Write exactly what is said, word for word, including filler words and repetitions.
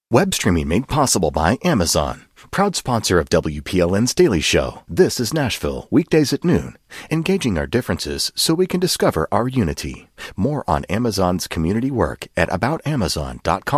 Web streaming made possible by Amazon. Proud sponsor of W P L N's Daily Show. This is Nashville, weekdays at noon. Engaging our differences so we can discover our unity. More on Amazon's community work at about amazon dot com.